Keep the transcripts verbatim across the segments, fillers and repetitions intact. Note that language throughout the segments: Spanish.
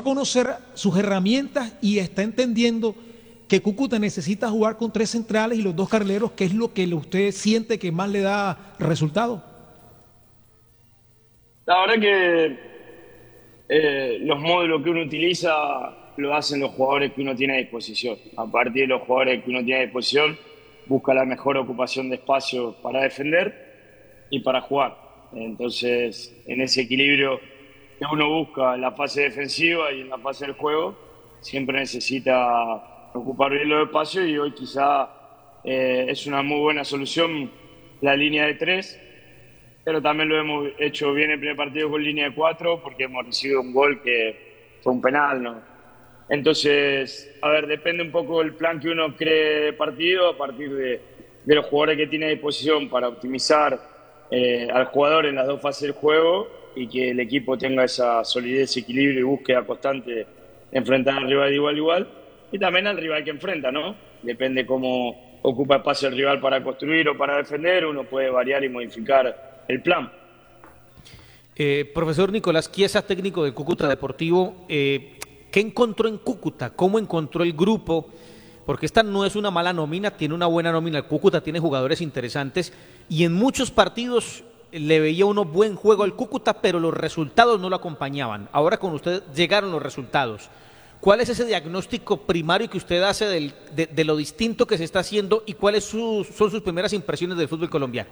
conocer sus herramientas y está entendiendo que Cúcuta necesita jugar con tres centrales y los dos carrileros, que es lo que usted siente que más le da resultado? La verdad que eh, los módulos que uno utiliza lo hacen los jugadores que uno tiene a disposición. A partir de los jugadores que uno tiene a disposición, busca la mejor ocupación de espacio para defender y para jugar. Entonces, en ese equilibrio que uno busca en la fase defensiva y en la fase del juego, siempre necesita ocupar bien los espacios, y hoy quizá eh, es una muy buena solución la línea de tres, pero también lo hemos hecho bien el primer partido con línea de cuatro, porque hemos recibido un gol que fue un penal, ¿no? Entonces, a ver, depende un poco del plan que uno cree de partido, a partir de, de los jugadores que tiene a disposición para optimizar eh, al jugador en las dos fases del juego, y que el equipo tenga esa solidez, equilibrio y búsqueda constante de enfrentar al rival de igual a igual, y también al rival que enfrenta, ¿no? Depende cómo ocupa espacio el rival para construir o para defender, uno puede variar y modificar el plan. Eh, profesor Nicolás Chiesa, técnico del Cúcuta Deportivo, eh, ¿qué encontró en Cúcuta? ¿Cómo encontró el grupo? Porque esta no es una mala nómina, tiene una buena nómina. El Cúcuta tiene jugadores interesantes y en muchos partidos le veía uno buen juego al Cúcuta, pero los resultados no lo acompañaban. Ahora con usted llegaron los resultados. ¿Cuál es ese diagnóstico primario que usted hace del, de, de lo distinto que se está haciendo y cuáles sus, son sus primeras impresiones del fútbol colombiano?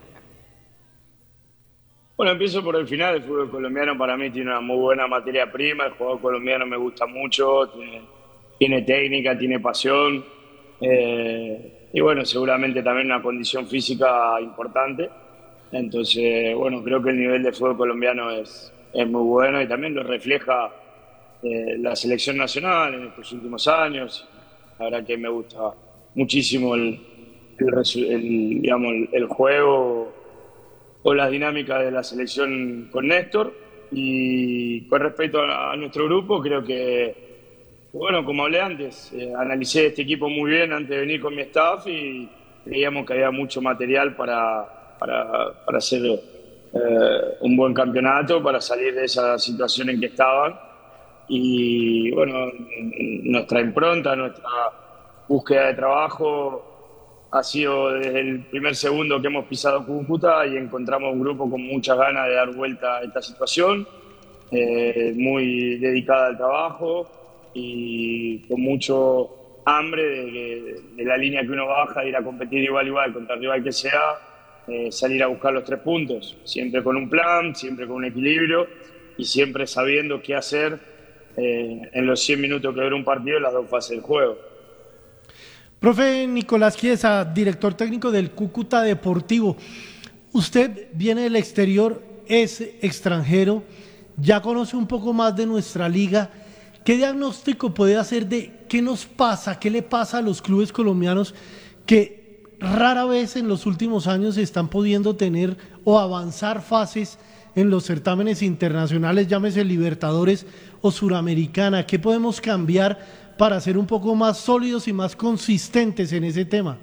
Bueno, empiezo por el final. El fútbol colombiano para mí tiene una muy buena materia prima. El jugador colombiano me gusta mucho, tiene, tiene técnica, tiene pasión, eh, y bueno, seguramente también una condición física importante. Entonces, bueno, creo que el nivel de fútbol colombiano es, es muy bueno, y también lo refleja eh, la selección nacional en estos últimos años. La verdad que me gusta muchísimo el, el, el, digamos, el, el juego o las dinámicas de la selección con Néstor. Y con respecto a, a nuestro grupo, creo que, bueno, como hablé antes, eh, analicé este equipo muy bien antes de venir con mi staff y creíamos que había mucho material para Para, para hacer eh, un buen campeonato, para salir de esa situación en que estaban. Y bueno, nuestra impronta, nuestra búsqueda de trabajo ha sido desde el primer segundo que hemos pisado Cúcuta, y encontramos un grupo con muchas ganas de dar vuelta a esta situación, eh, muy dedicada al trabajo y con mucho hambre de, de la línea que uno baja, de ir a competir igual a igual contra el rival que sea. Eh, salir a buscar los tres puntos, siempre con un plan, siempre con un equilibrio y siempre sabiendo qué hacer eh, en los cien minutos que dura un partido en las dos fases del juego. Profe Nicolás Chiesa, director técnico del Cúcuta Deportivo, usted viene del exterior, es extranjero, ya conoce un poco más de nuestra liga. ¿Qué diagnóstico puede hacer de qué nos pasa, qué le pasa a los clubes colombianos que rara vez en los últimos años están pudiendo tener o avanzar fases en los certámenes internacionales, llámese Libertadores o Suramericana? ¿Qué podemos cambiar para ser un poco más sólidos y más consistentes en ese tema?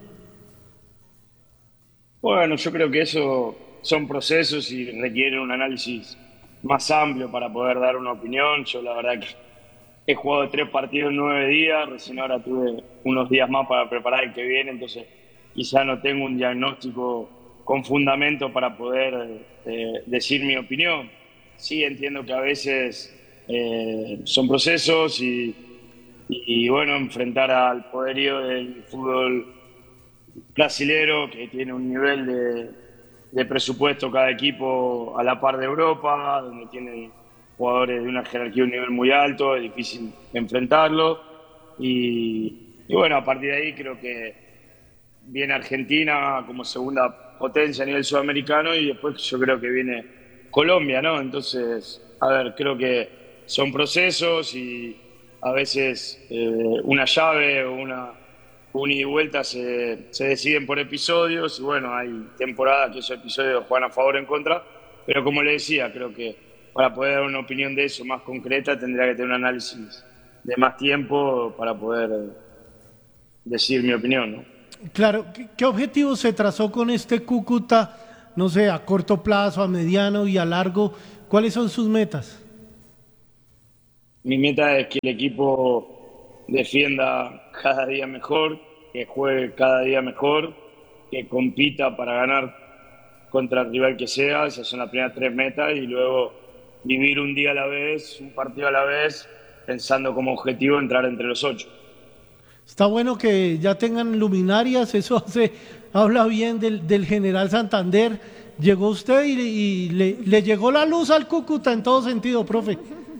Bueno, yo creo que eso son procesos y requieren un análisis más amplio para poder dar una opinión. Yo la verdad que he jugado tres partidos en nueve días, recién ahora tuve unos días más para preparar el que viene, entonces quizá no tengo un diagnóstico con fundamento para poder eh, decir mi opinión. Sí entiendo que a veces eh, son procesos y, y, y bueno, enfrentar al poderío del fútbol brasilero, que tiene un nivel de, de presupuesto cada equipo a la par de Europa, donde tienen jugadores de una jerarquía, un nivel muy alto, es difícil enfrentarlo. Y, y bueno, a partir de ahí creo que viene Argentina como segunda potencia a nivel sudamericano, y después yo creo que viene Colombia, ¿no? Entonces, a ver, creo que son procesos y a veces eh, una llave o una, un ida y vuelta se, se deciden por episodios, y bueno, hay temporadas que esos episodios juegan a favor o en contra, pero como le decía, creo que para poder dar una opinión de eso más concreta tendría que tener un análisis de más tiempo para poder decir mi opinión, ¿no? Claro, ¿qué, qué objetivo se trazó con este Cúcuta, no sé, a corto plazo, a mediano y a largo? ¿Cuáles son sus metas? Mi meta es que el equipo defienda cada día mejor, que juegue cada día mejor, que compita para ganar contra el rival que sea. Esas son las primeras tres metas, y luego vivir un día a la vez, un partido a la vez, pensando como objetivo entrar entre los ocho. Está bueno que ya tengan luminarias, eso hace, habla bien del, del General Santander. Llegó usted y, y le, le llegó la luz al Cúcuta en todo sentido, profe.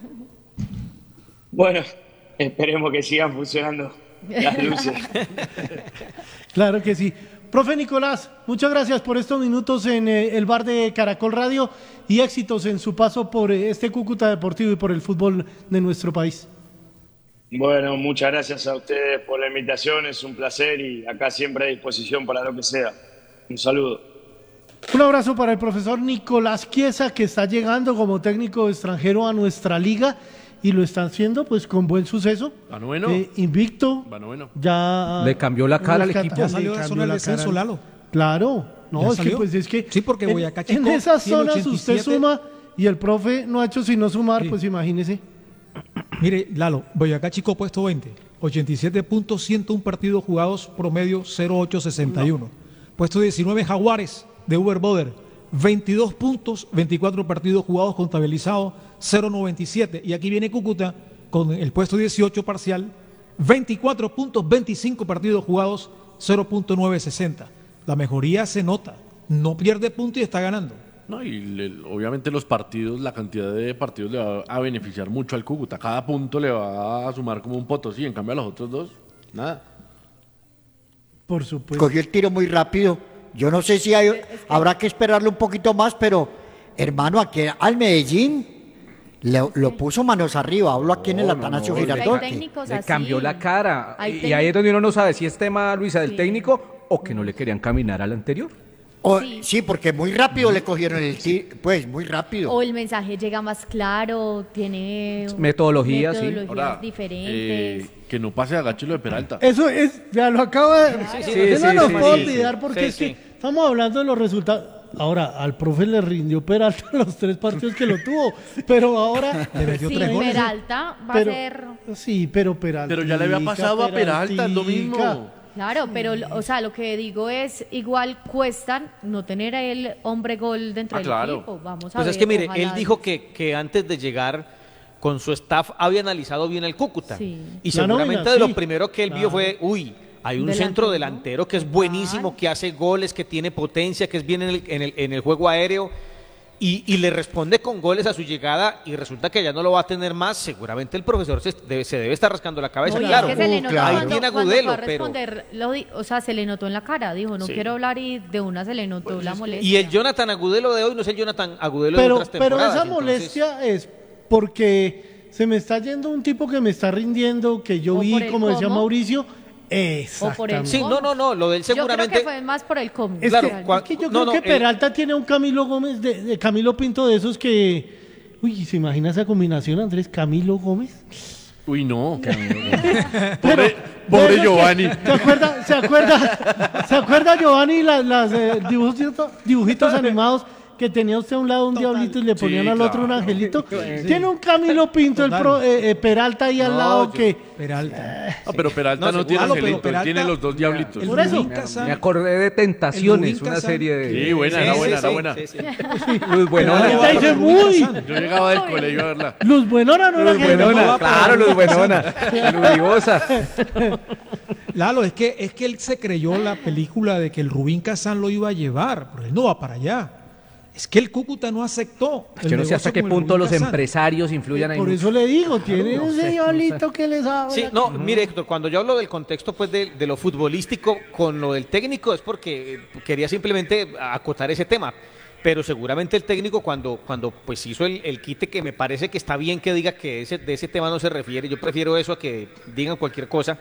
Bueno, esperemos que sigan funcionando las luces. Claro que sí. Profe Nicolás, muchas gracias por estos minutos en eh, el bar de Caracol Radio y éxitos en su paso por eh, este Cúcuta Deportivo y por el fútbol de nuestro país. Bueno, muchas gracias a ustedes por la invitación, es un placer y acá siempre a disposición para lo que sea. Un saludo. Un abrazo para el profesor Nicolás Chiesa, que está llegando como técnico extranjero a nuestra liga y lo están haciendo pues con buen suceso. Va noveno. Eh, invicto. Va noveno. Ya le cambió la cara al rescata- equipo. Ya le salió de la cambió zona del la descenso, cara. Lalo. Claro, no, ¿Ya es que salió? pues es que Sí, porque en- Boyacá en, Chico esas tiene zonas usted ochenta y siete. suma y el profe no ha hecho sino sumar, Sí. pues imagínese. Mire, Lalo, Boyacá Chico puesto veinte, ochenta y siete puntos, ciento uno partidos jugados, promedio cero ocho sesenta y uno. Puesto diecinueve, Jaguares de Uber Boder, veintidós puntos, veinticuatro partidos jugados, contabilizados cero noventa y siete. Y aquí viene Cúcuta con el puesto dieciocho parcial, veinticuatro puntos, veinticinco partidos jugados, cero punto nueve sesenta. La mejoría se nota, no pierde punto y está ganando. No, y le- obviamente los partidos, la cantidad de partidos le va a beneficiar mucho al Cúcuta. Cada punto le va a sumar como un potosí, en cambio a los otros dos, nada. Por supuesto. Cogió el tiro muy rápido. Yo no sé si hay, habrá que esperarle un poquito más, pero hermano, aquí al Medellín le- lo puso manos arriba. Hablo aquí en el No, no, Atanasio no, Girardot. Hay técnicos Le así. cambió la cara. Hay Y, y técnicos- ahí es donde uno no sabe si es tema, Luisa, del Sí. técnico o que no le querían caminar al anterior. O- Sí. sí, porque muy rápido le cogieron el tiro. Pues muy rápido. O el mensaje llega más claro, tiene Metodología, sí. metodologías Ahora, diferentes. eh, que no pase a Gacho lo de Peralta. Eso es, ya lo acaba de... sí, Yo sí, no lo sí, puedo sí, olvidar sí. porque Sí, es que sí. estamos hablando de los resultados. Ahora, al profe le rindió Peralta los tres partidos que lo tuvo, pero ahora... Le metió Sí, tres goles. Peralta va pero, a ser... Sí, pero Peralta. Pero ya le había pasado a Peralta, es lo mismo. Claro, pero, o sea, lo que digo es, igual cuestan no tener a el hombre gol dentro Ah, del claro. equipo. Vamos a Pues ver. es que mire, ojalá. él dijo que, que antes de llegar con su staff había analizado bien el Cúcuta. Sí. Y La seguramente nómina, de lo sí. primero que él vio Claro. fue, uy, hay un Delantero, centro ¿no? delantero que es buenísimo, Claro. que hace goles, que tiene potencia, que es bien en el, en el, en el juego aéreo. Y, y le responde con goles a su llegada y resulta que ya no lo va a tener más. Seguramente el profesor se debe, se debe estar rascando la cabeza. No, y claro, es que se le Uh, notó claro. ahí cuando, tiene cuando Agudelo, fue a pero... responder, lo di- o sea, se le notó en la cara, dijo, no Sí. quiero hablar y de una se le notó la molestia. Y el Jonathan Agudelo de hoy no es el Jonathan Agudelo de Pero, otras pero temporadas. esa entonces- molestia es porque se me está yendo un tipo que me está rindiendo, que yo O vi, por el como decía cómo. Mauricio. O por el Exactamente. Sí, no, no, no, lo de él Yo seguramente... creo que fue más por el cómo. Es, Claro, que, cua- es que yo no, creo no, que el- Peralta tiene un Camilo Gómez, de, de Camilo Pinto de esos que... Uy, ¿se imagina esa combinación, Andrés? Camilo Gómez. Uy, no. Pero- Pobre, pobre pero es Giovanni. que- ¿Se acuerda, se acuerda, se acuerda Giovanni las, las eh, dibujitos, dibujitos animados que tenía usted a un lado un Total. diablito y le ponían Sí, al otro un claro. angelito? Tiene un Camilo Pinto, el Total. pro- eh, eh, Peralta ahí al No, lado yo- que... Peralta. Ah, pero Peralta No, no, seguro, tiene pero angelito, él Peralta- tiene los dos diablitos. El Por eso. Rubín Me, Kazán- me acordé de Tentaciones, El una Rubín serie de... Sí, buena, era Sí, buena, sí, era sí, buena. sí, sí. Luz Buenona. Ahorita dice, uy, Yo llegaba del colegio a verla. Luz Buenona no era Luz que... Buenona, claro, Luz Buenona. Ludiosa. Lalo, es que, es que él se creyó la película de que el Rubín Kazán lo iba a llevar, pero él no va para allá. Es que el Cúcuta no aceptó. Es el que no sé negocio hasta qué con el punto Rubín los Kazán. empresarios influyan ahí Por mucho. eso le digo, tiene no ese sé, no diablito que les sabe. Sí, no, mire Héctor, cuando yo hablo del contexto pues de, de lo futbolístico con lo del técnico es porque eh, quería simplemente acotar ese tema, pero seguramente el técnico cuando, cuando pues hizo el, el quite, que me parece que está bien que diga que ese, de ese tema no se refiere, yo prefiero eso a que digan cualquier cosa,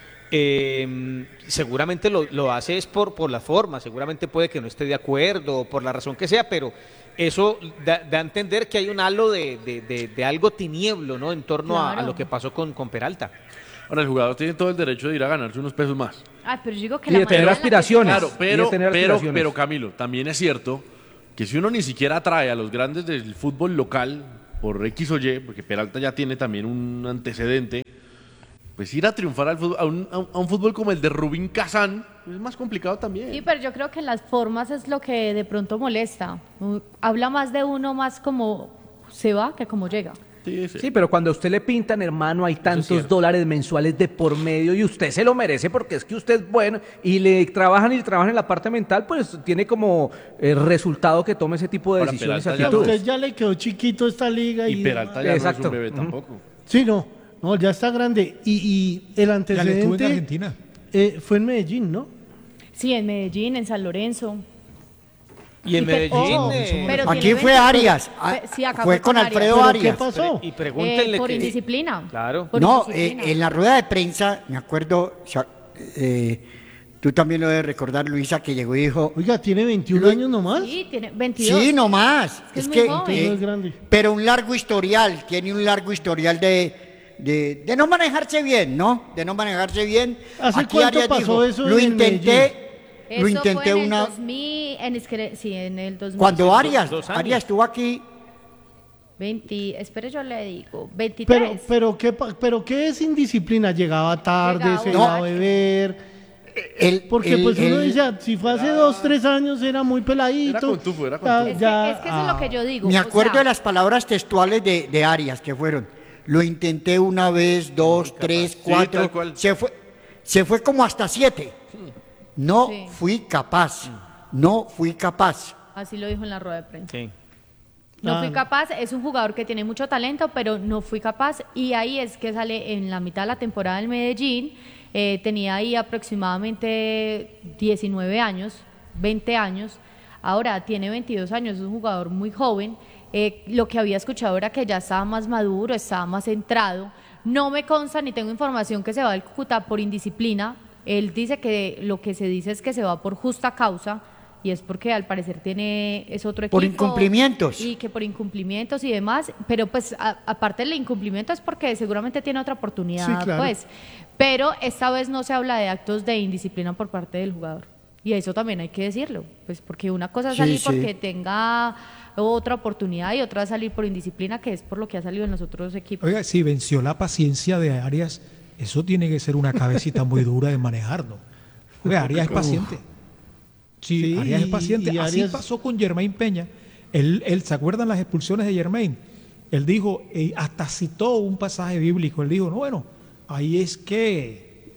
eh, seguramente lo, lo hace es por, por la forma, seguramente puede que no esté de acuerdo, por la razón que sea, pero eso da, da a entender que hay un halo de, de, de- de algo tinieblo, ¿no? En torno a- a, Claro. lo que pasó con, con Peralta. Ahora, el jugador tiene todo el derecho de ir a ganarse unos pesos más. Ay, pero yo digo que Y la de tener manera en la que- aspiraciones. Claro, Y pero, de tener pero, aspiraciones. pero Camilo, también es cierto que si uno ni siquiera trae a los grandes del fútbol local, por X o Y, porque Peralta ya tiene también un antecedente, pues ir a triunfar al fútbol, a, un, a un fútbol como el de Rubín Kazán es más complicado también. Sí, pero yo creo que las formas es lo que de pronto molesta. Habla más de uno más como se va que como llega. Sí, sí. Sí, pero cuando a usted le pintan, hermano, hay tantos dólares mensuales de por medio y usted se lo merece porque es que usted es bueno y le trabajan y le trabajan en la parte mental, pues tiene como eh, resultado que tome ese tipo de Ahora, decisiones y Peralta ya A no actitudes. usted ya le quedó chiquito esta liga y, Y Peralta ya no es Exacto. un bebé Ujú. tampoco. Sí, no, no, ya está grande. Y, y el Ya le estuvo en antecedente Argentina. eh, fue en Medellín, ¿no? Sí, en Medellín, en San Lorenzo. Y en Y que- Medellín, oh, eh, pero Aquí tiene fue veinte Arias. Fue- Ah, sí, acá fue con Arias. Alfredo ¿Pero Arias. qué pasó? y pregúntenle Eh, por que... indisciplina. Claro. Por No, indisciplina. eh, en la rueda de prensa, me acuerdo, o sea, eh, tú también lo debes recordar, Luisa, que llegó y dijo, Oiga, tiene veintiún Lu- años nomás. Sí, tiene veintidós. sí, no más. que es Es muy que, joven. eh, No es grande. pero un largo historial, tiene un largo historial de, de, de no manejarse bien, ¿no? De no manejarse bien. ¿Hace cuánto Arias pasó eso Lo en intenté, Eso lo intenté fue en una... el dos mil, en, es que- sí, en el dos mil. Cuando Arias, dos años. Arias estuvo aquí, veinte, espere, yo le digo, veintitrés. Pero, pero, ¿qué, pa- pero ¿qué es indisciplina? Llegaba tarde, Llegaba se borracho. iba a beber. el, Porque el- pues uno el- dice, si fue hace dos, tres años era muy peladito. Era con tufo, era con Ya- tufo. es, ya- que, es que eso es lo ah. que yo digo. Me o acuerdo sea, de las palabras textuales de, de Arias que fueron, lo intenté una vez, dos, tres, Sí, cuatro, tal cual. se fue, se fue como hasta siete. No Sí. fui capaz, no fui capaz. Así lo dijo en la rueda de prensa. Sí. No Ah, fui no. capaz, es un jugador que tiene mucho talento, pero no fui capaz. Y ahí es que sale en la mitad de la temporada del Medellín. eh, tenía ahí aproximadamente diecinueve años, veinte años. Ahora tiene veintidós años, es un jugador muy joven. Eh, lo que había escuchado era que ya estaba más maduro, estaba más centrado. No me consta ni tengo información que se va del Cúcuta por indisciplina. Él dice que lo que se dice es que se va por justa causa y es porque al parecer tiene es otro equipo Por incumplimientos. y que por incumplimientos y demás, pero pues a- aparte del incumplimiento es porque seguramente tiene otra oportunidad, Sí, claro. pues. Pero esta vez no se habla de actos de indisciplina por parte del jugador. Y eso también hay que decirlo, pues porque una cosa es Sí, salir sí. porque tenga otra oportunidad y otra es salir por indisciplina, que es por lo que ha salido en los otros equipos. Oiga, si venció la paciencia de Arias, eso tiene que ser una cabecita muy dura de manejar, ¿no? Oiga, Arias es paciente. Sí, Sí, Arias es y- paciente. y Así Arias- pasó con Germain Peña. Él, él, ¿se acuerdan las expulsiones de Germain? Él dijo, eh, hasta citó un pasaje bíblico. Él dijo, no, bueno, ahí es que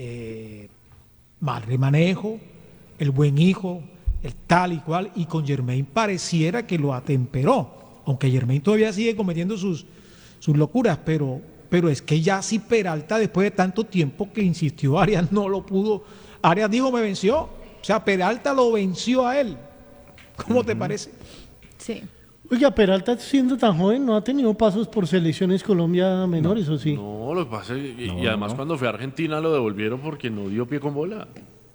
eh, mal manejo, el buen hijo, el tal y cual, y con Germain pareciera que lo atemperó, aunque Germain todavía sigue cometiendo sus, sus locuras, pero, pero es que ya si Peralta, después de tanto tiempo que insistió Arias, no lo pudo. Arias dijo, me venció. O sea, Peralta lo venció a él. ¿Cómo te parece? Sí. Oiga, Peralta siendo tan joven no ha tenido pasos por selecciones Colombia menores, ¿o sí? No, lo que pasa es, y, y además cuando fue a Argentina lo devolvieron porque no dio pie con bola.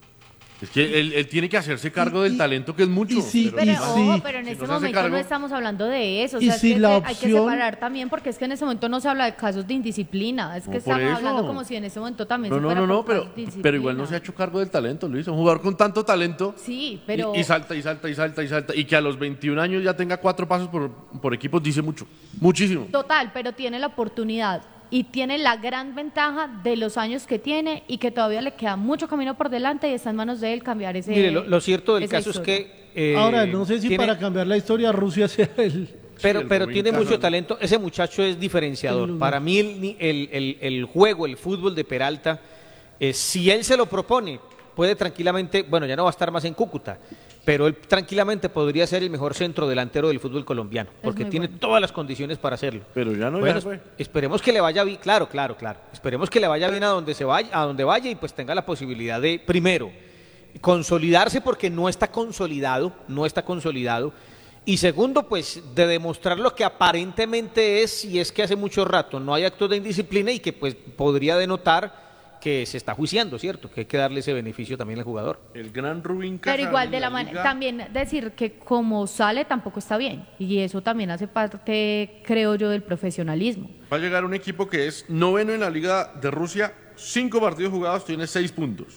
Es que él, él tiene que hacerse cargo del y- talento que es mucho. y sí, pero- Pero Y ojo, si- pero en si este no se hace momento cargo- no estamos hablando de eso. O y sea, es si que la hay que opción- separar también porque es que en ese momento no se habla de casos de indisciplina. Es que No, por estamos hablando eso. como si en ese momento también No, se no, fuera no, no, por pero, casos de pero igual no se ha indisciplina. hecho cargo del talento, Luis. Un jugador con tanto talento Sí, y- pero... y, salta y salta y salta y salta. Y que a los veintiún años ya tenga cuatro pasos por, por equipos dice mucho. Muchísimo. Total, pero tiene la oportunidad y tiene la gran ventaja de los años que tiene y que todavía le queda mucho camino por delante y está en manos de él cambiar ese. Mire, lo, lo cierto del esa caso es historia. que... eh, Ahora, no sé si tiene- para cambiar la historia Rusia sea el... Pero, Sí, el pero Rubín tiene Kazan. mucho talento. Ese muchacho es diferenciador. El- Para mí el, ni- el- el- el juego, el fútbol de Peralta, eh, si él se lo propone, puede tranquilamente, bueno, ya no va a estar más en Cúcuta, pero él tranquilamente podría ser el mejor centro delantero del fútbol colombiano, porque muy tiene bueno. todas las condiciones para hacerlo. Pero ya no, Bueno, ya fue. esperemos que le vaya bien, claro, claro, claro. Esperemos que le vaya bien a donde se vaya, a donde vaya y pues tenga la posibilidad de, primero, consolidarse porque no está consolidado, no está consolidado. Y segundo, pues de demostrar lo que aparentemente es, y es que hace mucho rato no hay actos de indisciplina y que pues podría denotar que se está juiciando, ¿cierto? Que hay que darle ese beneficio también al jugador. El gran Rubín Kazan Pero igual en de la manera, liga. también decir que como sale tampoco está bien y eso también hace parte, creo yo, del profesionalismo. Va a llegar un equipo que es noveno en la Liga de Rusia, cinco partidos jugados, tiene seis puntos.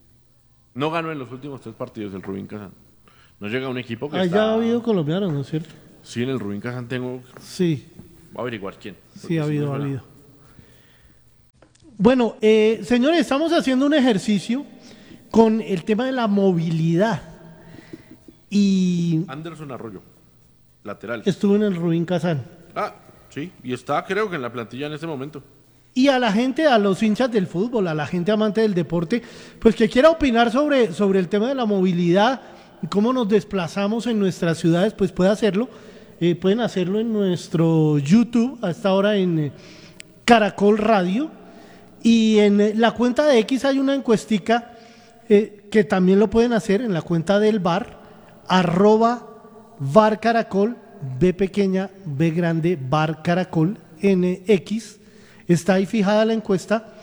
No ganó en los últimos tres partidos el Rubín Kazan. No llega un equipo que Allá está... ha habido colombianos, ¿no es cierto? Sí, en el Rubín Kazan tengo... Sí. Voy a averiguar quién. Sí, ha porque habido, no ha me suena. habido. Bueno, eh, señores, estamos haciendo un ejercicio con el tema de la movilidad. Y Anderson Arroyo, lateral. estuvo en el Rubín Kazán. Ah, sí, y está creo que en la plantilla en este momento. Y a la gente, a los hinchas del fútbol, a la gente amante del deporte, pues que quiera opinar sobre, sobre el tema de la movilidad y cómo nos desplazamos en nuestras ciudades, pues puede hacerlo. Eh, pueden hacerlo en nuestro YouTube, a esta hora en eh, Caracol Radio. Y en eh, la cuenta de X hay una encuestica eh, que también lo pueden hacer en la cuenta del bar, arroba bar caracol, B pequeña, B grande, bar caracol, en X. Está ahí fijada la encuesta.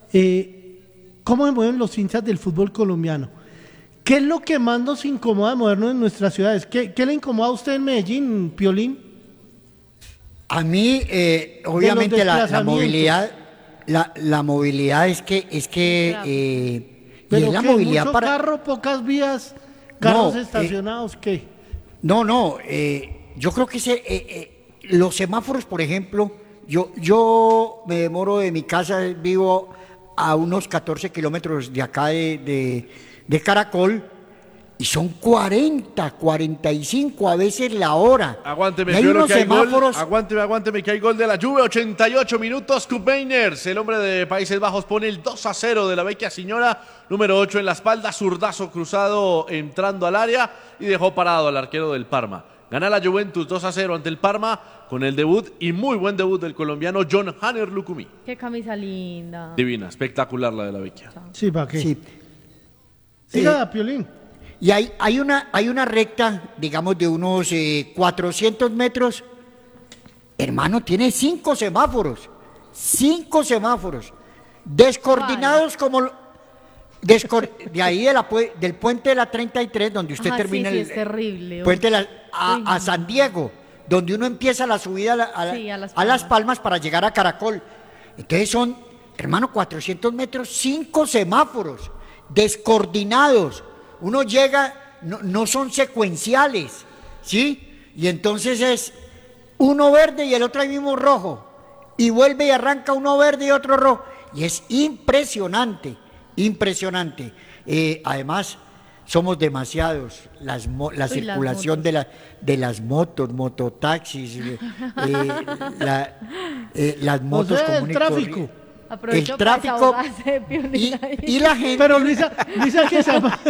Eh, ¿Cómo se mueven los hinchas del fútbol colombiano? ¿Qué es lo que más nos incomoda de movernos en nuestras ciudades? ¿Qué, qué le incomoda a usted en Medellín, Piolín? A mí, eh, obviamente, la, la desplazamientos. movilidad, la, la movilidad es que, es que, eh, y ¿Pero es la qué? movilidad ¿Mucho para. carro, pocas vías, carros No, eh, estacionados, qué? No, no, eh, yo creo que ese, eh, eh, los semáforos, por ejemplo, yo, yo me demoro de mi casa, vivo a unos catorce kilómetros de acá de, de, de Caracol, y son cuarenta, cuarenta y cinco a veces la hora. Aguánteme, Y hay Piolo, unos que hay gol. semáforos. Aguánteme, aguánteme, que hay gol de la Juve. ochenta y ocho minutos. Kup Meiners, el hombre de Países Bajos, pone el dos a cero de la Vecchia Signora. Número ocho en la espalda, zurdazo cruzado entrando al área y dejó parado al arquero del Parma. Gana la Juventus dos a cero ante el Parma con el debut y muy buen debut del colombiano John Hanner Lucumí. Qué camisa linda. Divina, espectacular la de la Vecchia. Sí, ¿para qué? Sí. Siga, Eh, Piolín. Y hay, hay, una, hay una recta, digamos, de unos eh, cuatrocientos metros. Hermano, tiene cinco semáforos. Cinco semáforos. Descoordinados como... lo- descor- de ahí de la pue- del puente de la treinta y tres, donde usted Ah, termina sí, sí, el es terrible. puente de la- a, Uy, a no. San Diego, donde uno empieza la subida a, la- a la- Sí, a Las a Las Palmas. Palmas para llegar a Caracol. Entonces son, hermano, cuatrocientos metros, cinco semáforos, descoordinados. Uno llega, no, no son secuenciales, ¿sí? Y entonces es uno verde y el otro ahí mismo rojo. Y vuelve y arranca uno verde y otro rojo. Y es impresionante, impresionante. Eh, además, somos demasiados. Las mo- la Uy, las circulación motos. de, la, de las motos, mototaxis, eh, eh, la- eh, las motos sea, el comunes y tráfico. corri- Aprovecho el para tráfico desahogarse de Piolín y, ahí. y la gente. Pero Luisa, Luisa que se ha...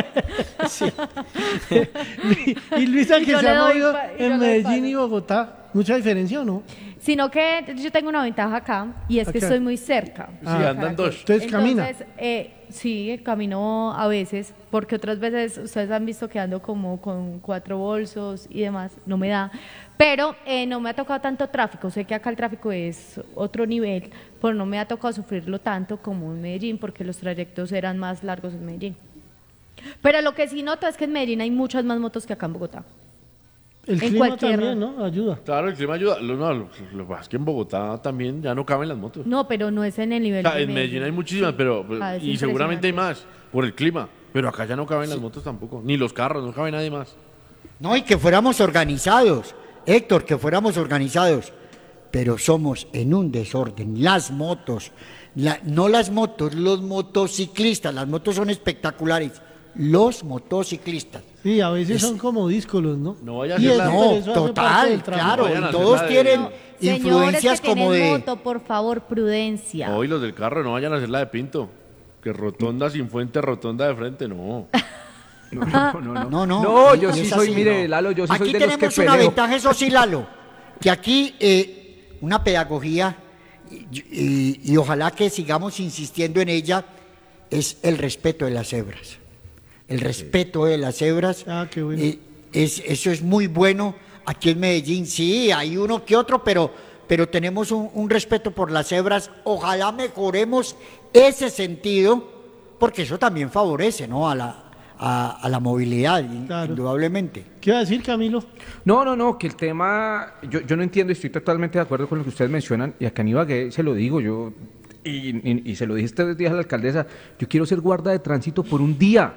y Luisa Y que yo se le ha doy movido pa- y yo en le doy Medellín paso. y Bogotá, ¿mucha diferencia o no? Sino que yo tengo una ventaja acá y es que Acá. estoy muy cerca. Sí, de andan Caracol. dos. Entonces, camina. Entonces, eh, sí, camino a veces, porque otras veces ustedes han visto que ando como con cuatro bolsos y demás, no me da. Pero eh, no me ha tocado tanto tráfico, sé que acá el tráfico es otro nivel, pero no me ha tocado sufrirlo tanto como en Medellín, porque los trayectos eran más largos en Medellín. Pero lo que sí noto es que en Medellín hay muchas más motos que acá en Bogotá. El En clima cualquier- también, ¿no? Ayuda. Claro, el clima ayuda. Lo, no, lo, lo que pasa es que en Bogotá también ya no caben las motos. No, pero no es en el nivel O sea, de en Medellín hay muchísimas, pero pero- Ah, es y seguramente hay impresionante. más por el clima. Pero acá ya no caben las motos tampoco, ni los carros, no cabe nadie más. No, y que fuéramos organizados, Héctor, que fuéramos organizados, pero somos en un desorden. Las motos, la- no las motos, los motociclistas, las motos son espectaculares, los motociclistas. Sí, a veces Es- son como díscolos, ¿no? No vaya a Y ser es- la- pero No, eso hace parte total, del trabajo. claro, Vayan a y hacer todos la de- tienen Señores influencias que como tienen de... moto, por favor, prudencia. Hoy los del carro no vayan a hacer la de Pinto. Que rotonda sin fuente, rotonda de frente, no. No, no, no, no. No, no. No, y- yo y sí es soy, así, mire, no. Lalo, yo sí Aquí soy de los que tenemos una peleo. ventaja, eso sí, Lalo, que aquí eh, una pedagogía, y, y- y ojalá que sigamos insistiendo en ella, es el respeto de las cebras. El respeto de las cebras. Ah, qué bueno. eh, es, eso es muy bueno. Aquí en Medellín sí, hay uno que otro, pero, pero tenemos un, un respeto por las cebras. Ojalá mejoremos ese sentido, porque eso también favorece, ¿no?, a la, a, a la movilidad, in- Claro. indudablemente. ¿Qué iba a decir, Camilo? No, no, no, que el tema, yo, yo no entiendo, estoy totalmente de acuerdo con lo que ustedes mencionan, y acá en Ibagué se lo digo, yo, y, y- y se lo dije estos días a la alcaldesa, yo quiero ser guarda de tránsito por un día,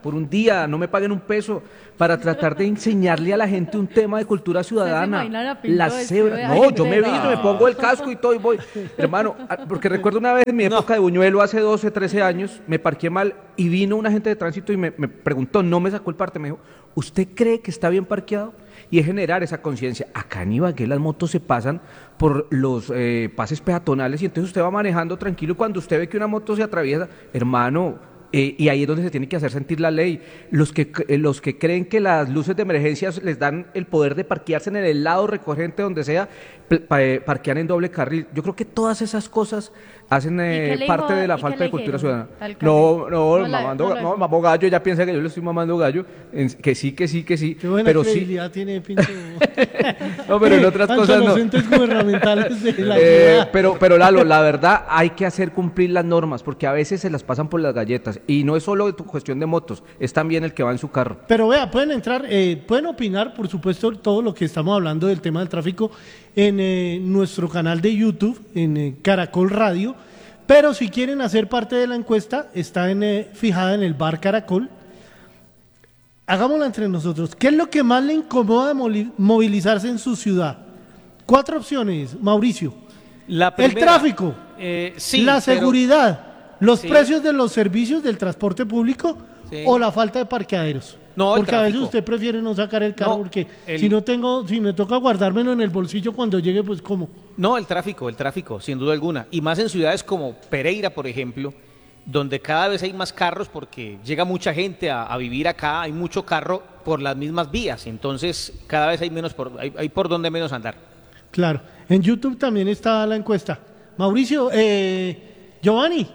por un día, no me paguen un peso para tratar de enseñarle a la gente un tema de cultura ciudadana. La cebra. No, yo me vino, me pongo el casco y todo y voy. Hermano, porque recuerdo una vez en mi época de Buñuelo, hace doce, trece años, me parqué mal y vino un agente de tránsito y me, me preguntó, no me sacó el parte, me dijo, ¿usted cree que está bien parqueado? Y es generar esa conciencia. Acá en Ibagué las motos se pasan por los eh, pases peatonales y entonces usted va manejando tranquilo y cuando usted ve que una moto se atraviesa, hermano, eh, y ahí es donde se tiene que hacer sentir la ley. Los que, eh, los que creen que las luces de emergencia les dan el poder de parquearse en el lado recogente donde sea, eh, parquean en doble carril. Yo creo que todas esas cosas hacen eh, parte de la falta de cultura ciudadana. No, no, no, mamando, no, no, mamó gallo, ella piensa que yo le estoy mamando gallo, en, que sí, que sí, que sí, qué buena pero credibilidad sí. Tiene Pinto. No, pero en otras cosas no. Entes gubernamentales de la eh, ciudad. pero, pero Lalo, la verdad hay que hacer cumplir las normas, porque a veces se las pasan por las galletas, y no es solo de tu cuestión de motos, es también el que va en su carro. Pero vea, pueden entrar, eh, pueden opinar, por supuesto, todo lo que estamos hablando del tema del tráfico en eh, nuestro canal de YouTube, en eh, Caracol Radio. Pero si quieren hacer parte de la encuesta, está en, eh, fijada en el bar Caracol. Hagámosla entre nosotros. ¿Qué es lo que más le incomoda movilizarse en su ciudad? Cuatro opciones, Mauricio. La primera, el tráfico, eh, sí, la seguridad, pero, los sí. precios de los servicios del transporte público sí. o la falta de parqueaderos. No, porque a veces usted prefiere no sacar el carro no, porque el... si no tengo, si me toca guardármelo en el bolsillo cuando llegue, pues ¿cómo? No, el tráfico, el tráfico, sin duda alguna. Y más en ciudades como Pereira, por ejemplo, donde cada vez hay más carros porque llega mucha gente a, a vivir acá, hay mucho carro por las mismas vías, entonces cada vez hay menos por, hay, hay por donde menos andar. Claro, en YouTube también está la encuesta. Mauricio, eh, Giovanni.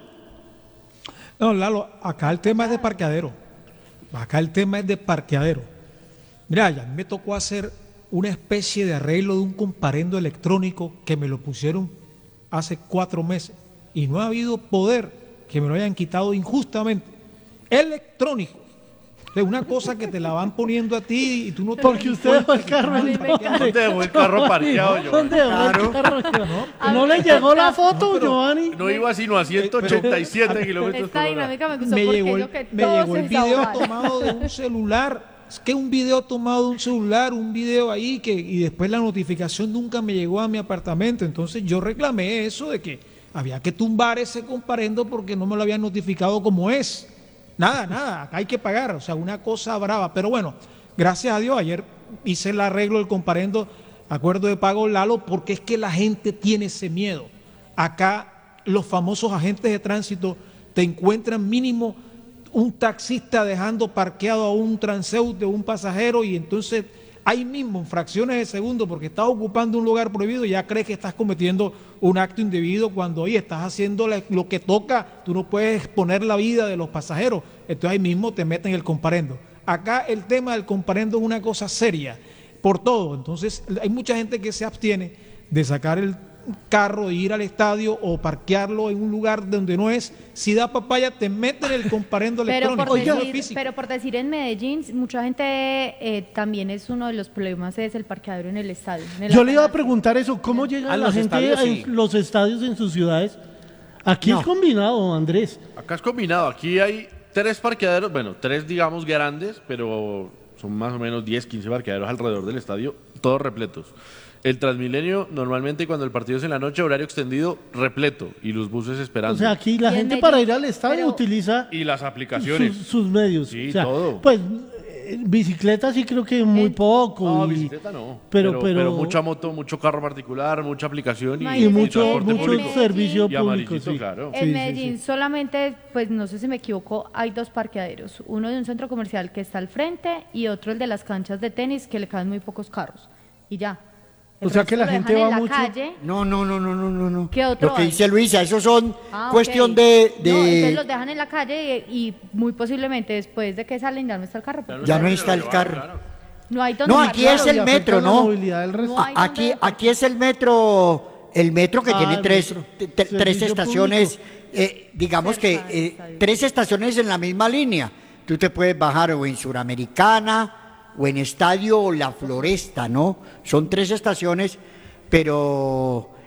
No, Lalo, acá el tema es de parqueadero. Acá el tema es de parqueadero. Mira, ya me tocó hacer una especie de arreglo de un comparendo electrónico que me lo pusieron hace cuatro meses y no ha habido poder que me lo hayan quitado injustamente. Electrónico. Es una cosa que te la van poniendo a ti y tú no te... Porque usted dejó el carro en ¿Dónde dejó el carro parqueado, Giovanni? ¿Dónde dejó Claro. el carro? ¿No, ¿No le llegó la foto, no, Giovanni? No iba sino a ciento ochenta y siete kilómetros Esta por hora. dinámica me gustó me porque llegó es el, lo que me todos llegó el se video desahogaron. tomado de un celular. Es que un video tomado de un celular, un video ahí que y después la notificación nunca me llegó a mi apartamento. Entonces yo reclamé eso de que había que tumbar ese comparendo porque no me lo habían notificado como es. Nada, nada, acá hay que pagar, o sea, una cosa brava. Pero bueno, gracias a Dios, ayer hice el arreglo del comparendo, acuerdo de pago Lalo, porque es que la gente tiene ese miedo. Acá los famosos agentes de tránsito te encuentran mínimo un taxista dejando parqueado a un transeúnte o un pasajero y entonces ahí mismo, en fracciones de segundo, porque estás ocupando un lugar prohibido, ya crees que estás cometiendo un acto indebido cuando hoy estás haciendo lo que toca, tú no puedes exponer la vida de los pasajeros, entonces ahí mismo te meten el comparendo. Acá el tema del comparendo es una cosa seria, por todo, entonces hay mucha gente que se abstiene de sacar el carro, de ir al estadio o parquearlo en un lugar donde no es. Si da papaya, te meten el comparendo pero electrónico. Por Oiga, decir, pero por decir en Medellín, mucha gente eh, también es uno de los problemas es el parqueadero en el estadio. En el Yo le iba a Atanasio. preguntar eso, ¿cómo llega A la los gente estadios, a sí. los estadios en sus ciudades? Aquí No. es combinado, Andrés. Acá es combinado. Aquí hay tres parqueaderos, bueno, tres digamos grandes, pero son más o menos diez, quince parqueaderos alrededor del estadio, todos repletos. El Transmilenio, normalmente cuando el partido es en la noche, horario extendido, repleto, y los buses esperando. O sea, aquí la Y en gente Medellín, para ir al estadio pero- utiliza Y las aplicaciones. sus, sus medios. Sí, O sea, todo. Pues eh, bicicleta sí creo que muy En- poco. No, y- bicicleta no. Pero, Pero, pero, pero mucha moto, mucho carro particular, mucha aplicación y, No, y y mucho, transporte mucho público. servicio Y público. amarillito, Sí. claro. Sí, En sí, Medellín sí. solamente, pues no sé si me equivoco, hay dos parqueaderos. Uno de un centro comercial que está al frente y otro el de las canchas de tenis que le caben muy pocos carros. Y ya. El O sea que resto la lo gente dejan va en mucho- la calle. No, no, no, no, no, no, no. ¿Qué otro Lo que hay? dice Luisa, eso son Ah, ok. cuestión de... de- No, entonces los dejan en la calle y, y muy posiblemente después de que salen ya no está el carro. porque Ya no está el carro. No hay donde No, aquí parquear. es el Y afecta metro, la ¿no? movilidad del resto. No hay Aquí, donde aquí es el metro, el metro que Ah, tiene el tres, metro. te- te- tres Servicio estaciones, eh, digamos que Cerca del eh, estadio. tres estaciones en la misma línea. Tú te puedes bajar o en Suramericana o en Estadio o La Floresta, ¿no? Son tres estaciones, pero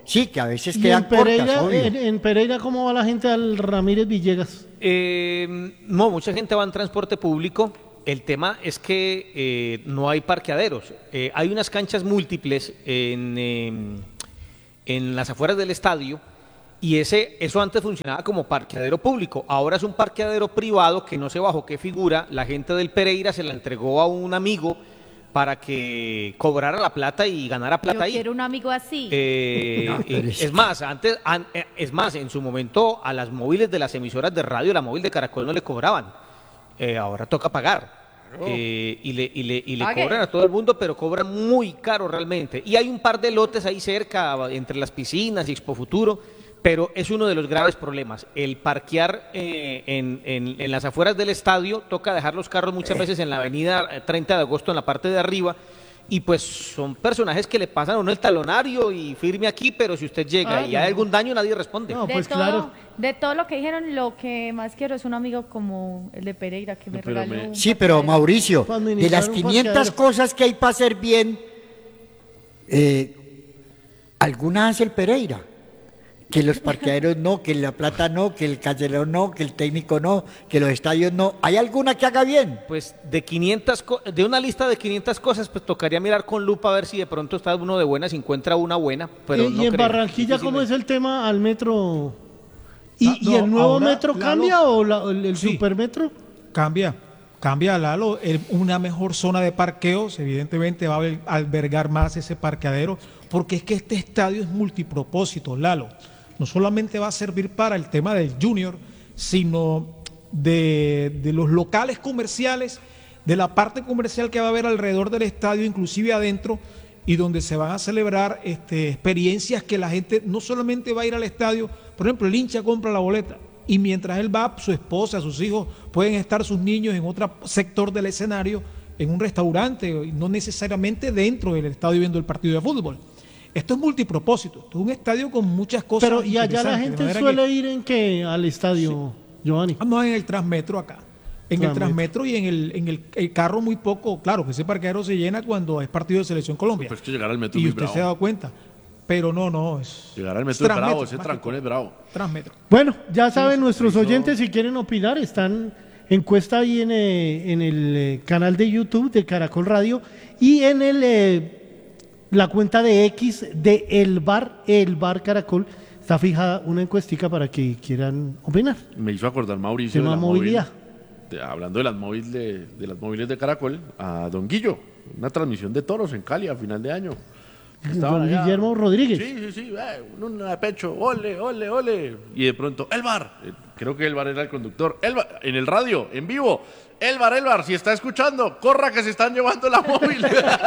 sí, que a veces ¿Y quedan en Pereira, cortas, obvio. en, en Pereira cómo va la gente al Ramírez Villegas? Eh, no, mucha gente va en transporte público. El tema es que eh, no hay parqueaderos. Eh, hay unas canchas múltiples en, eh, en las afueras del estadio y ese, eso antes funcionaba como parqueadero público. Ahora es un parqueadero privado que no sé bajo qué figura. La gente del Pereira se la entregó a un amigo para que cobrara la plata y ganara plata Yo ahí. quiero un amigo así. Eh, No, pero eh, es- es más, antes, an- eh, es más, en su momento a las móviles de las emisoras de radio, la móvil de Caracol no le cobraban. Eh, ahora toca pagar. Eh, y le, y le, y le Pague. cobran a todo el mundo, pero cobran muy caro realmente. Y hay un par de lotes ahí cerca, entre las piscinas y Expo Futuro, pero es uno de los graves problemas. El parquear eh, en, en- en las afueras del estadio, toca dejar los carros muchas veces en la avenida eh, treinta de agosto, en la parte de arriba, y pues son personajes que le pasan a uno el talonario y firme aquí, pero si usted llega Ah, y no. hay algún daño, nadie responde. No, de, pues todo, claro. de todo lo que dijeron, lo que más quiero es un amigo como el de Pereira, que me Pero regaló me- un Sí, pero parqueadero. Mauricio, Para de administrar las un quinientas parqueadero. cosas que hay para hacer bien, eh, ¿alguna hace el Pereira? Que los parqueaderos no, que la plata no, que el cancelero no, que el técnico no, que los estadios no. ¿Hay alguna que haga bien? Pues de quinientas, co- de una lista de quinientas cosas, pues tocaría mirar con lupa a ver si de pronto está uno de buenas y encuentra una buena, pero Eh, no y en creo. Barranquilla, ¿cómo es Difícilmente. el tema al metro? ¿Y, Ah, y no, el nuevo ahora, metro Lalo- cambia o la- el, el Sí. supermetro? Cambia, cambia, Lalo. El- una mejor zona de parqueos, evidentemente va a alber- albergar más ese parqueadero, porque es que este estadio es multipropósito, Lalo. No solamente va a servir para el tema del Junior, sino de, de los locales comerciales, de la parte comercial que va a haber alrededor del estadio, inclusive adentro, y donde se van a celebrar este, experiencias que la gente no solamente va a ir al estadio, por ejemplo, el hincha compra la boleta y mientras él va, su esposa, sus hijos, pueden estar sus niños en otro sector del escenario, en un restaurante, y no necesariamente dentro del estadio viendo el partido de fútbol. Esto es multipropósito, esto es un estadio con muchas cosas. Pero ¿y allá la interesantes, de gente manera suele que- ir en qué al estadio, Giovanni? Vamos en el Transmetro acá. En Transmetro. el Transmetro y en el, en el, el carro muy poco, claro que ese parqueadero se llena cuando es partido de Selección Colombia. Pues que llegar al metro es y muy usted bravo. se ha dado cuenta. Pero no, no, es... Llegar al es metro es bravo, Transmetro, ese más que trancón todo. es bravo. Transmetro. Bueno, ya saben sí, nuestros sí, oyentes no. si quieren opinar, están encuesta ahí en, eh, en el eh, canal de YouTube de Caracol Radio y en el eh, la cuenta de X de El Bar, El Bar Caracol, está fijada una encuestica para que quieran opinar. Me hizo acordar Mauricio Tema de la movilidad. móvil, de- hablando de las móviles de, de las móviles de Caracol, a Don Guillo, una transmisión de toros en Cali a final de año. Estaban Don allá. Guillermo Rodríguez. Sí, sí, sí, eh, una de pecho, ole, ole, ole. Y de pronto, Elbar, eh, creo que Elbar era el conductor, Elbar, en el radio, en vivo. Elbar, Elbar, si está escuchando, corra que se están llevando la móvil.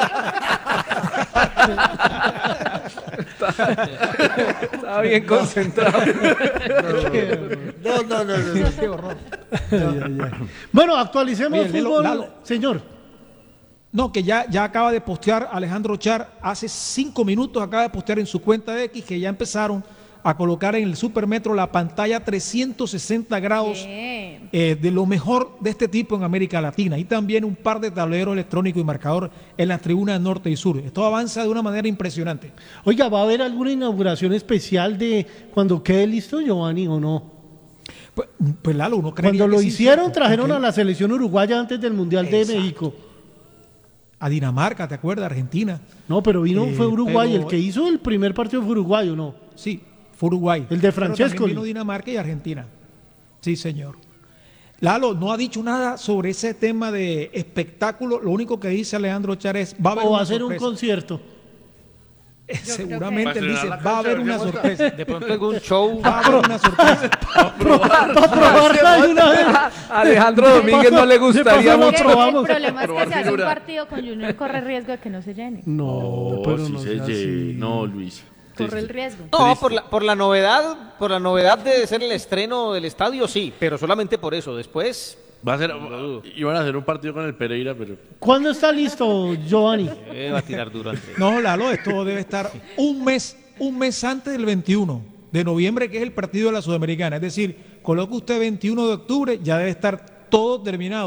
Estaba bien concentrado. No, no, no, no. no. Qué horror. Ay, ay, ay. Bueno, actualicemos Oye, Lelo, fútbol, Lalo. señor. No, que ya, ya acaba de postear Alejandro Char, hace cinco minutos acaba de postear en su cuenta de X que ya empezaron a colocar en el Supermetro la pantalla trescientos sesenta grados Bien. eh, de lo mejor de este tipo en América Latina y también un par de tableros electrónicos y marcador en las tribunas norte y sur. Esto avanza de una manera impresionante. Oiga, ¿va a haber alguna inauguración especial de cuando quede listo, Giovanni, o no? Pues, pues Lalo, uno creería Cuando lo que sí, hicieron, ¿cierto? trajeron Porque a la selección uruguaya antes del Mundial de Exacto. México. a Dinamarca, ¿te acuerdas? Argentina. No, pero vino, Eh, fue Uruguay. pero- El que hizo el primer partido fue Uruguay, ¿o no? Sí, fue Uruguay. El de Pero Francescoli. también vino Dinamarca y Argentina. Sí, señor. Lalo no ha dicho nada sobre ese tema de espectáculo. Lo único que dice Alejandro Char es, va a haber O va una a hacer un sorpresa. concierto. Eh, creo Seguramente que- él dice, ¿Va a estrenar la va a haber cancha? una ¿Qué muestra? sorpresa. De pronto algún show. Va a haber una sorpresa. Para probarla de una vez. A Alejandro Domínguez no le De paso gustaría lo mucho. El probamos. problema es que Probar si hace un figura. partido con Junior corre riesgo de que no se llene. No, Oh, pero sí no se sea lle- así. No, Luis. Corre el Triste. riesgo. No, por la, por la novedad, por la novedad de ser el estreno del estadio, sí, pero solamente por eso. Después, Va a ser, iban a hacer un partido con el Pereira, pero ¿Cuándo está listo, Giovanni? eh, va a tirar duro. Andrés. No, Lalo, esto debe estar un mes, un mes antes del veintiuno de noviembre, que es el partido de la Sudamericana. Es decir, coloque usted veintiuno de octubre, ya debe estar todo terminado.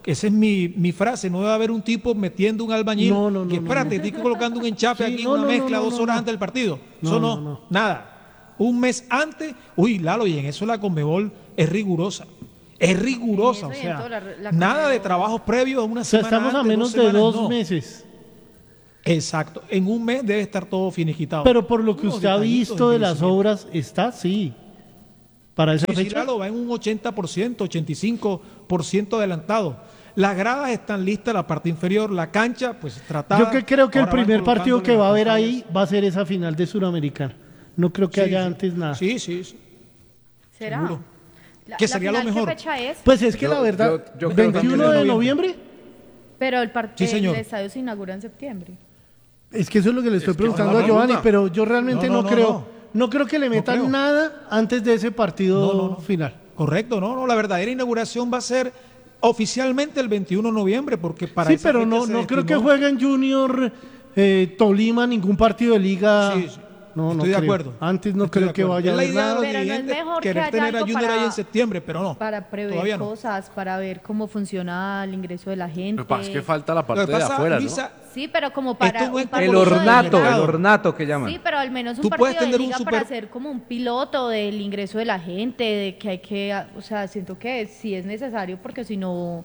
Esa es mi, mi frase, no debe haber un tipo metiendo un albañil No, no, no, que espérate, no, no. estoy colocando un enchape Sí, aquí, no, una no, no, mezcla no, dos no, horas no. antes del partido. No, Eso no, no, no. nada. Un mes antes, uy, Lalo, y en eso la Conmebol es rigurosa. Es rigurosa, En o eso y en sea, todo la- la nada de Conmebol. trabajos previos a una O sea, semana estamos a antes, menos de semanas, dos no. meses. Exacto, en un mes debe estar todo finiquitado. Pero por lo que Unos usted ha detallitos visto de las envejecimiento. obras, está sí. Para esa Sí, sí, fecha. Lalo, va en un ochenta por ciento, ochenta y cinco por ciento adelantado. Las gradas están listas, la parte inferior, la cancha, pues tratada. Yo que creo que el Ahora van primer partido que colocándole va a haber las ahí pantallas. va a ser esa final de Suramericana. No creo que Sí, haya sí. antes nada. Sí, sí, sí. ¿Será? Seguro. La- Que la sería lo final, mejor. ¿Qué fecha es? Pues es que Yo- la verdad, yo- yo creo veintiuno también de en noviembre, Pero el, part- Sí, señor. el estadio se inaugura en septiembre. es que eso es lo que le estoy que preguntando ojalá a Giovanni, pregunta. pero yo realmente No, no, no, no, creo, no. no. creo que le metan creo. nada antes de ese partido No, no, no. final. Correcto, no, no, la verdadera inauguración va a ser oficialmente el veintiuno de noviembre, porque para Sí, esa pero fecha no, se no creo que estimó- juegue en Junior eh, Tolima ningún partido de liga. Sí, sí. No, no Estoy de creo. acuerdo. Antes no Estoy creo de que acuerdo. vaya a Es la haber idea de nada. los Pero no es dirigentes mejor que querer haya tener a algo Junior para- ahí en septiembre, pero no. Para prever Todavía no. cosas, para ver cómo funciona el ingreso de la gente. Lo que pasa es que falta la Lo parte que de pasa, afuera, ¿no? Luisa, Sí, pero como para Esto no es un como El partido de ornato, liga. el ornato que llaman. Sí, pero al menos un Tú puedes partido de tener un liga super- para hacer como un piloto del ingreso de la gente, de que hay que, o sea, siento que sí es necesario porque si no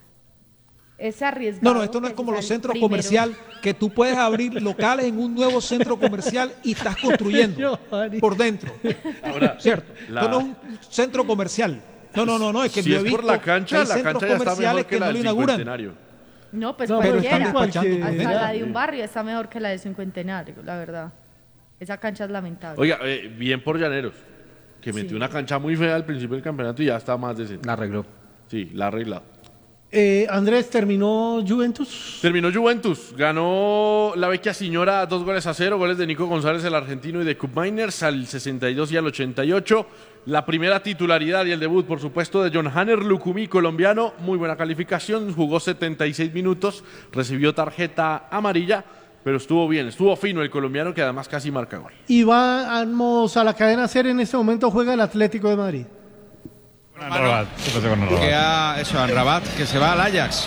es arriesgado. No, no, esto no es que como sea los el centros primero. comerciales, que tú puedes abrir locales en un nuevo centro comercial y estás construyendo Giovanni. por dentro. Ahora, ¿Cierto? la- Esto no es un centro comercial. No, no, no, no, es que si yo es he visto por la que cancha, hay la centros cancha ya está comerciales mejor que, que la no lo del inauguran. Cincuentenario. No, pues No, pero cualquiera. están despachando por Hasta dentro. la de un barrio está mejor que la de Cincuentenario, la verdad. Esa cancha es lamentable. Oiga, eh, bien por Llaneros, que metió Sí. una cancha muy fea al principio del campeonato y ya está más decente. La arregló. Sí, la ha arreglado. Eh, Andrés, ¿terminó Juventus? Terminó Juventus, ganó la vecchia señora dos goles a cero, goles de Nico González, el argentino, y de Cup Miners al sesenta y dos y al ochenta y ocho. La primera titularidad y el debut, por supuesto, de John Hanner Lucumí, colombiano, muy buena calificación, jugó setenta y seis minutos, recibió tarjeta amarilla, pero estuvo bien, estuvo fino el colombiano, que además casi marca gol. Y vamos a la cadena ser en este momento juega el Atlético de Madrid. Rabat. ¿Qué pasa con Que Rabat? ha, eso, en Rabat, que se va al Ajax.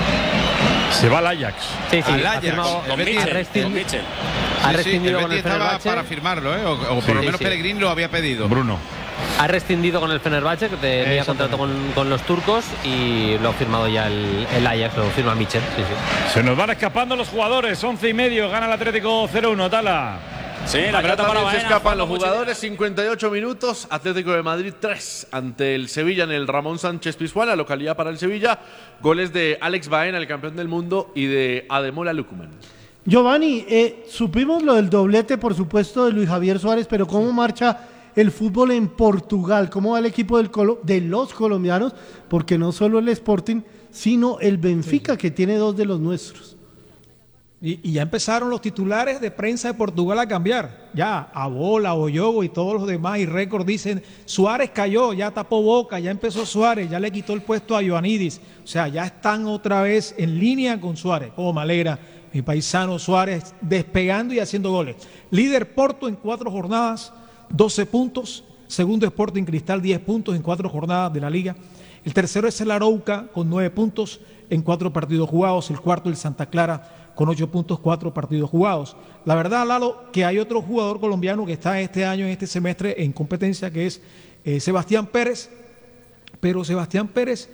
Se va al Ajax. Sí, sí, Al ha Ajax. firmado- El ha Betis. rescindido- Con ha Mitchell. Sí, sí, rescindido el con el Betis estaba Fenerbahce. para firmarlo, ¿eh? o, o por Sí, lo sí, menos sí. Pellegrini lo había pedido. Bruno. Ha rescindido con el Fenerbahce, que tenía contrato con, con los turcos, y lo ha firmado ya el, el Ajax, lo firma Michel. Sí, sí. Se nos van escapando los jugadores. once y medio. Gana el Atlético cero uno. Tala. Sí, la Acá pelota para también se Baena. escapan los jugadores, cincuenta y ocho minutos, Atlético de Madrid tres ante el Sevilla en el Ramón Sánchez Pizjuán, la localidad para el Sevilla, goles de Alex Baena, el campeón del mundo, y de Ademola Lucumán. Giovanni, eh, supimos lo del doblete, por supuesto, de Luis Javier Suárez, pero ¿cómo marcha el fútbol en Portugal? ¿Cómo va el equipo del Colo- de los colombianos? Porque no solo el Sporting, sino el Benfica, que tiene dos de los nuestros. Y, y ya empezaron los titulares de prensa de Portugal a cambiar. Ya, Abola, Oyogo y todos los demás, y récord dicen, Suárez cayó, ya tapó boca, ya empezó Suárez, ya le quitó el puesto a Ioannidis. O sea, ya están otra vez en línea con Suárez. Como me alegra, mi paisano Suárez despegando y haciendo goles. Líder Porto en cuatro jornadas, doce puntos. Segundo Sporting Cristal, diez puntos en cuatro jornadas de la liga. El tercero es el Arauca con nueve puntos en cuatro partidos jugados. El cuarto el Santa Clara con ocho puntos, cuatro partidos jugados. La verdad, Lalo, que hay otro jugador colombiano que está este año, en este semestre, en competencia, que es eh, Sebastián Pérez, pero Sebastián Pérez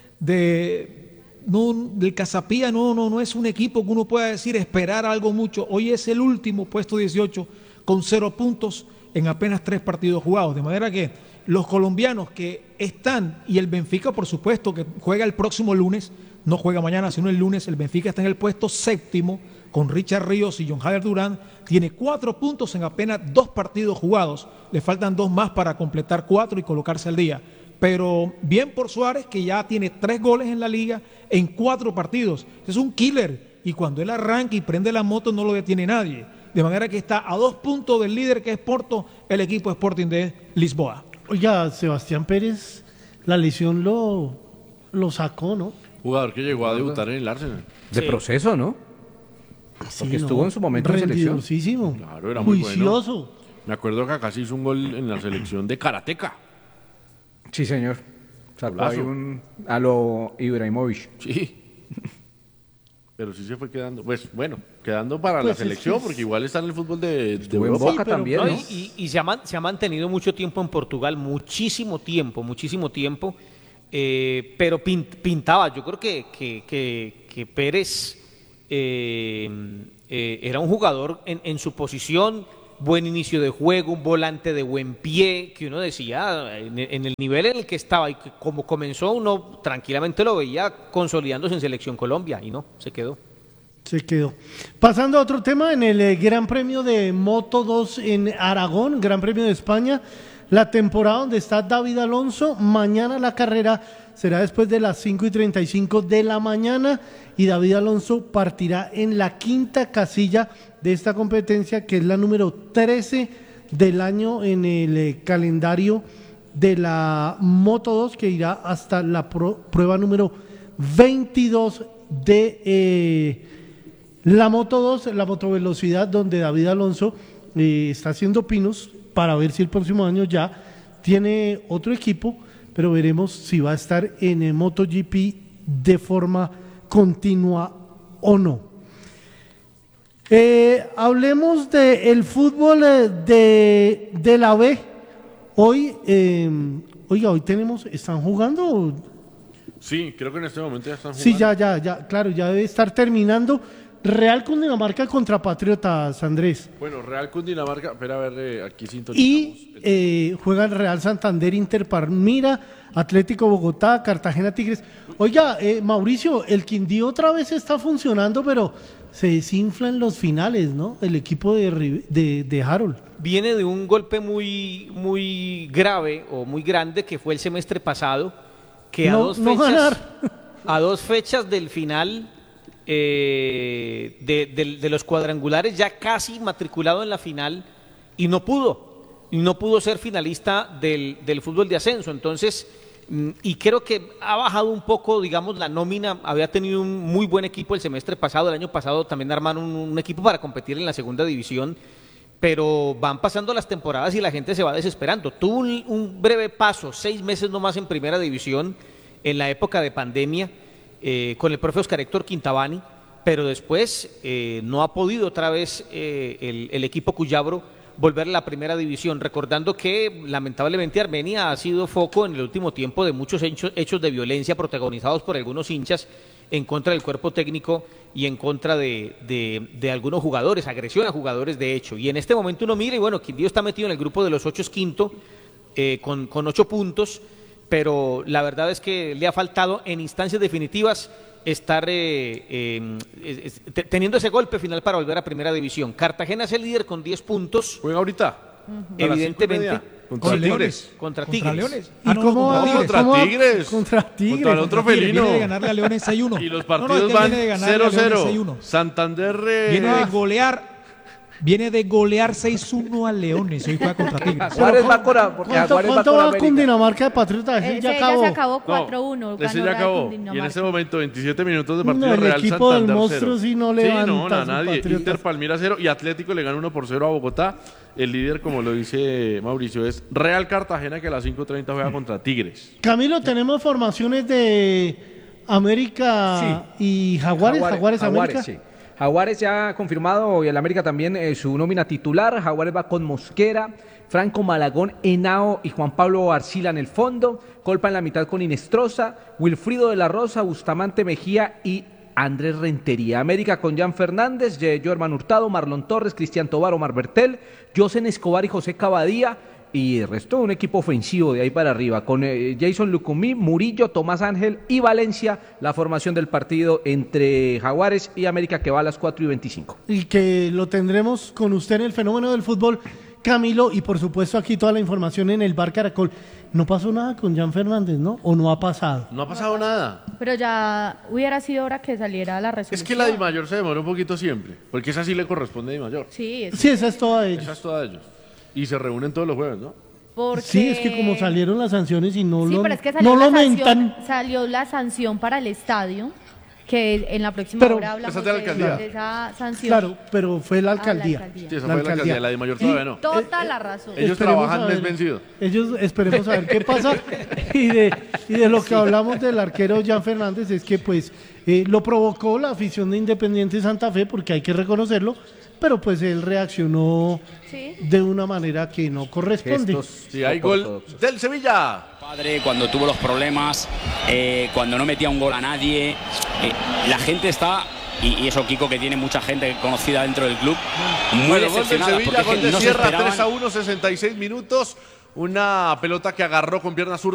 de, no, del Casapía no, no, no es un equipo que uno pueda decir esperar algo mucho. Hoy es el último, puesto dieciocho, con cero puntos en apenas tres partidos jugados. De manera que los colombianos que están, y el Benfica, por supuesto, que juega el próximo lunes, no juega mañana, sino el lunes, el Benfica está en el puesto séptimo con Richard Ríos y John Jader Durán, tiene cuatro puntos en apenas dos partidos jugados, le faltan dos más para completar cuatro y colocarse al día. Pero bien por Suárez, que ya tiene tres goles en la liga en cuatro partidos, es un killer, y cuando él arranca y prende la moto no lo detiene nadie, de manera que está a dos puntos del líder, que es Porto, el equipo Sporting de Lisboa. Oiga, Sebastián Pérez, la lesión lo, lo sacó, ¿no? Jugador que llegó a debutar en el Arsenal. De Sí. proceso, ¿no? Porque Sí, estuvo no, en su momento en selección. rendidorcísimo, Claro, era muy bueno. juicioso. Me acuerdo que acá se hizo un gol en la selección de Karateka. Sí, señor. Sacó ahí un, a lo Ibrahimovic. Sí. Pero sí se fue quedando, pues bueno, quedando para Pues la es selección, que porque igual está en el fútbol de, de Estuvo en Europa. Boca también, No, ¿no? y y- y se, ha, man- se ha mantenido mucho tiempo en Portugal, muchísimo tiempo, muchísimo tiempo, eh, pero pin- pintaba. Yo creo que, que, que- que Pérez eh, eh, era un jugador en, en su posición, buen inicio de juego, un volante de buen pie, que uno decía, en, en el nivel en el que estaba y que como comenzó, uno tranquilamente lo veía consolidándose en Selección Colombia, y no, se quedó. Se quedó. Pasando a otro tema, en el eh, Gran Premio de Moto dos en Aragón, Gran Premio de España, la temporada donde está David Alonso, mañana la carrera será después de las cinco y treinta y cinco de la mañana y David Alonso partirá en la quinta casilla de esta competencia, que es la número trece del año en el eh, calendario de la Moto dos, que irá hasta la pro- prueba número veintidós de eh, la Moto dos, la motovelocidad, donde David Alonso eh, está haciendo pinos para ver si el próximo año ya tiene otro equipo, pero veremos si va a estar en el MotoGP de forma continua o no. Eh, hablemos del fútbol eh, de, de la B. Hoy, eh, oiga, hoy tenemos, ¿están jugando? Sí, creo que en este momento ya están jugando. Sí, ya, ya, ya, claro, ya debe estar terminando. Real Cundinamarca contra Patriotas, Andrés. Bueno, Real Cundinamarca, espera a ver, eh, aquí sintonizamos. Y eh, juegan Real Santander, Inter Palmira, Atlético Bogotá, Cartagena Tigres. Oiga, eh, Mauricio, el Quindío otra vez está funcionando, pero se desinfla en los finales, ¿no? El equipo de, Ri- de, de Harold. Viene de un golpe muy, muy grave o muy grande que fue el semestre pasado, que a, No- dos, no fechas, ganar. a dos fechas del final eh, de, de- de los cuadrangulares, ya casi matriculado en la final, y no pudo, y no pudo ser finalista del, del fútbol de ascenso. Entonces, mm, y creo que ha bajado un poco, digamos, la nómina. Había tenido un muy buen equipo el semestre pasado, el año pasado también armaron un, un equipo para competir en la segunda división, pero van pasando las temporadas y la gente se va desesperando. Tuvo un, un breve paso, seis meses nomás en primera división, en la época de pandemia, eh, con el profe Oscar Héctor Quintabani, pero después eh, no ha podido otra vez eh, el, el equipo Cuyabro volver a la primera división, recordando que lamentablemente Armenia ha sido foco en el último tiempo de muchos hechos, hechos de violencia protagonizados por algunos hinchas en contra del cuerpo técnico y en contra de, de, de algunos jugadores, agresión a jugadores de hecho. Y en este momento uno mira y bueno, Quindío está metido en el grupo de los ocho, es quinto, eh, con, con ocho puntos, pero la verdad es que le ha faltado en instancias definitivas estar eh, eh, es- es- te- teniendo ese golpe final para volver a primera división. Cartagena es el líder con diez puntos. ¿Juega ahorita? Evidentemente. Contra Con Tigres. Contra Contra Tigres. Leones. ¿Y Ah, no, cómo contra va? Tigres. Contra ¿Cómo va? Tigres. Contra Tigres. Contra el otro Tigres, felino. Viene de ganarle a Leones seis uno. Y los No, no, es partidos que van viene de ganarle a cero Leones cero. seis uno. Santander eh, Viene de golear, viene de golear seis uno a Leones. Hoy juega contra Tigres. Juárez va con, porque ¿Cuánto, Juárez va cuánto con va América. Cundinamarca de Patriotas? Ese Ese ya ya acabó. se acabó No, cuatro uno. ese ganó ya Real acabó. Y en Cundinamarca. este momento veintisiete minutos de No, partido el Real equipo del Santander monstruo cero. sí no Sí, levanta no, a a sus nadie. Patriotas. Inter Palmira cero y Atlético le gana uno por cero a Bogotá. El líder, como lo dice Mauricio, es Real Cartagena, que a las cinco treinta juega contra Tigres. Camilo, tenemos formaciones de América y Jaguares. Jaguares, América. sí. Jaguares ya ha confirmado y el América también eh, su nómina titular. Jaguares va con Mosquera, Franco Malagón, Henao y Juan Pablo Arcila en el fondo. Colpa en la mitad con Inestrosa, Wilfrido de la Rosa, Bustamante Mejía y Andrés Rentería. América con Jan Fernández, Joerman Hurtado, Marlon Torres, Cristian Tobar, Omar Bertel, Josen Escobar y José Cavadía. Y el resto un equipo ofensivo de ahí para arriba, con eh, Jason Lucumí, Murillo, Tomás Ángel y Valencia, la formación del partido entre Jaguares y América que va a las cuatro y veinticinco. Y que lo tendremos con usted en el fenómeno del fútbol, Camilo, y por supuesto aquí toda la información en el Bar Caracol. No pasó nada con Jan Fernández, ¿no? ¿O no ha pasado? No ha pasado nada. Pero ya hubiera sido hora que saliera la resolución. Es que la Di Mayor se demora un poquito siempre, porque esa sí le corresponde a Di Mayor. Sí, es Sí, esa es toda ella. Esa es toda de ellos. Y se reúnen todos los jueves, ¿no? porque... Sí, es que como salieron las sanciones y no Sí, lo, pero es que salió, no lo la sanción, aumentan. salió la sanción para el estadio que en la próxima Pero- hora hablamos Esa es de la de, alcaldía. de esa sanción. Claro, pero fue la Ah, la alcaldía. alcaldía. Sí, esa fue la alcaldía, la de Mayor Y- todavía no. Toda la razón. Ellos Esperemos trabajan a mes ver- vencido. Ellos esperemos a ver qué pasa. Y de, y de lo que hablamos del arquero Jan Fernández es que pues eh, lo provocó la afición de Independiente Santa Fe, porque hay que reconocerlo, pero pues él reaccionó Sí. de una manera que no corresponde. Gestos Sí, hay gol ortodoxos. del Sevilla. Padre, cuando tuvo los problemas, eh, cuando no metía un gol a nadie, eh, la gente está, y, y eso Kiko que tiene mucha gente conocida dentro del club, muy Bueno, gol del decepcionada Sevilla, porque es gol que de no se Sierra, esperaban. tres a uno, sesenta y seis minutos. Una pelota que agarró con pierna zurda